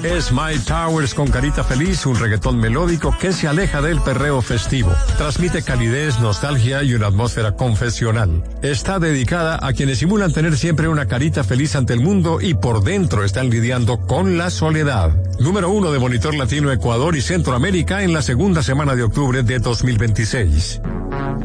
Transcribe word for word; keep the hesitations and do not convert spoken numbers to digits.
Es My Towers con Carita Feliz, un reggaetón melódico que se aleja del perreo festivo. Transmite calidez, nostalgia y una atmósfera confesional. Está dedicada a quienes simulan tener siempre una carita feliz ante el mundo y por dentro están lidiando con la soledad. Número uno de Monitor Latino Ecuador y Centroamérica en la segunda semana de octubre de dos mil veintiséis.